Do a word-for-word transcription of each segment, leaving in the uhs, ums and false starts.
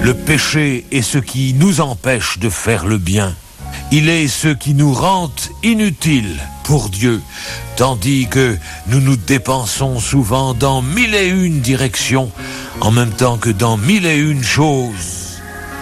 Le péché est ce qui nous empêche de faire le bien. Il est ce qui nous rend inutiles pour Dieu, tandis que nous nous dépensons souvent dans mille et une directions, en même temps que dans mille et une choses.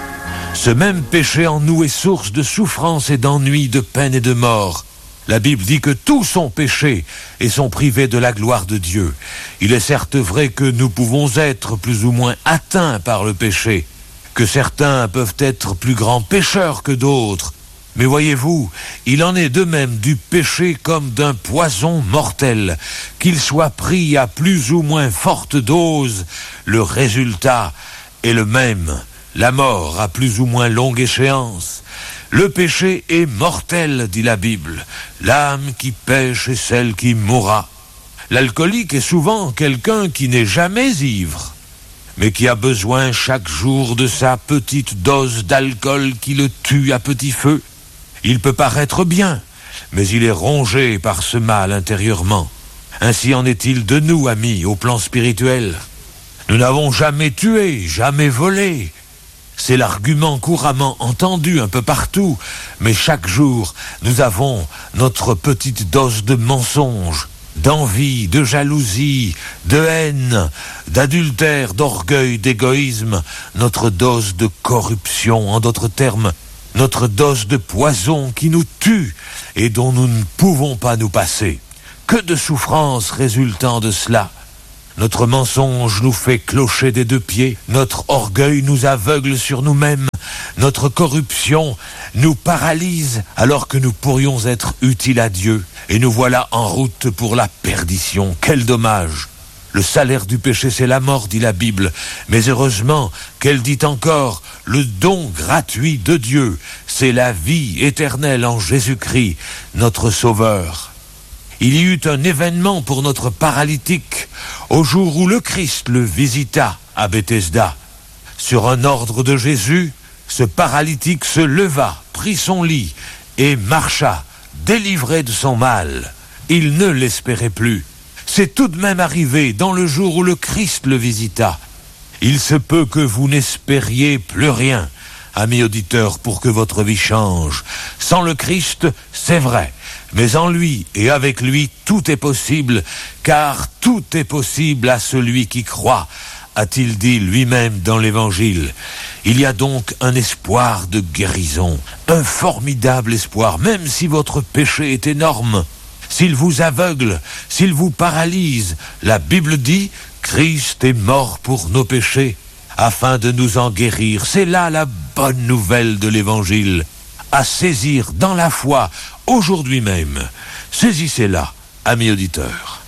Ce même péché en nous est source de souffrance et d'ennui, de peine et de mort. La Bible dit que tous sont péchés et sont privés de la gloire de Dieu. Il est certes vrai que nous pouvons être plus ou moins atteints par le péché, que certains peuvent être plus grands pécheurs que d'autres. Mais voyez-vous, il en est de même du péché comme d'un poison mortel. Qu'il soit pris à plus ou moins forte dose, le résultat est le même, la mort à plus ou moins longue échéance. Le péché est mortel, dit la Bible. L'âme qui pêche est celle qui mourra. L'alcoolique est souvent quelqu'un qui n'est jamais ivre, mais qui a besoin chaque jour de sa petite dose d'alcool qui le tue à petit feu. Il peut paraître bien, mais il est rongé par ce mal intérieurement. Ainsi en est-il de nous, amis, au plan spirituel. Nous n'avons jamais tué, jamais volé. C'est l'argument couramment entendu un peu partout, mais chaque jour, nous avons notre petite dose de mensonge, d'envie, de jalousie, de haine, d'adultère, d'orgueil, d'égoïsme, notre dose de corruption, en d'autres termes, notre dose de poison qui nous tue et dont nous ne pouvons pas nous passer. Que de souffrances résultant de cela! Notre mensonge nous fait clocher des deux pieds, notre orgueil nous aveugle sur nous-mêmes, notre corruption nous paralyse alors que nous pourrions être utiles à Dieu, et nous voilà en route pour la perdition. Quel dommage! Le salaire du péché, c'est la mort, dit la Bible, mais heureusement qu'elle dit encore, le don gratuit de Dieu, c'est la vie éternelle en Jésus-Christ, notre Sauveur. Il y eut un événement pour notre paralytique au jour où le Christ le visita à Bethesda. Sur un ordre de Jésus, ce paralytique se leva, prit son lit et marcha, délivré de son mal. Il ne l'espérait plus. C'est tout de même arrivé dans le jour où le Christ le visita. Il se peut que vous n'espériez plus rien, amis auditeurs, pour que votre vie change. Sans le Christ, c'est vrai. Mais en lui et avec lui, tout est possible, car tout est possible à celui qui croit, a-t-il dit lui-même dans l'Évangile. Il y a donc un espoir de guérison, un formidable espoir, même si votre péché est énorme. S'il vous aveugle, s'il vous paralyse, la Bible dit « Christ est mort pour nos péchés, afin de nous en guérir ». C'est là la bonne nouvelle de l'Évangile, à saisir dans la foi, aujourd'hui même. Saisissez-la, amis auditeurs.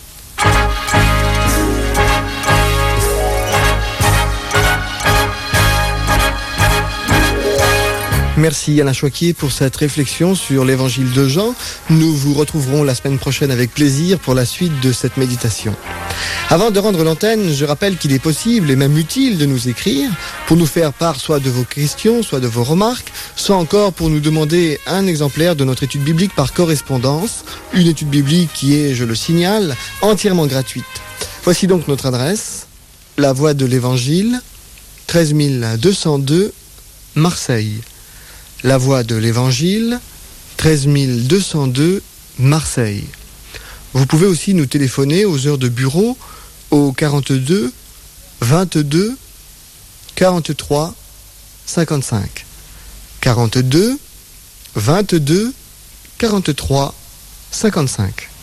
Merci Alain Choquet pour cette réflexion sur l'évangile de Jean. Nous vous retrouverons la semaine prochaine avec plaisir pour la suite de cette méditation. Avant de rendre l'antenne, je rappelle qu'il est possible et même utile de nous écrire pour nous faire part soit de vos questions, soit de vos remarques, soit encore pour nous demander un exemplaire de notre étude biblique par correspondance. Une étude biblique qui est, je le signale, entièrement gratuite. Voici donc notre adresse. La Voix de l'Évangile, treize mille deux cent deux, Marseille. La Voix de l'Évangile, treize mille deux cent deux, Marseille. Vous pouvez aussi nous téléphoner aux heures de bureau au quarante-deux, vingt-deux, quarante-trois, cinquante-cinq. quarante-deux, vingt-deux, quarante-trois, cinquante-cinq.